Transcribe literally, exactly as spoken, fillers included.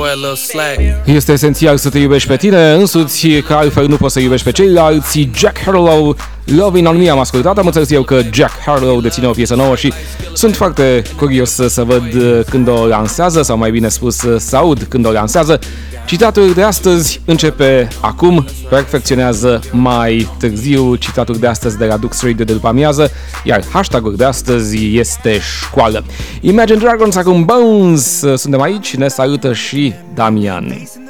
Este esențial să te iubești pe tine însuți, că altfel nu poți să iubești pe ceilalți. Jack Harlow, Lovin' on Me am ascultat, am înțeles eu că Jack Harlow deține o piesă nouă și sunt foarte curios să văd când o lansează, sau mai bine spus să aud când o lansează. Citatul de astăzi începe acum, perfecționează mai târziu citatul de astăzi de la Duke Street de după amiază, iar hashtagul de astăzi este școală. Imagine Dragons, acum Bones, suntem aici, ne salută și Damian.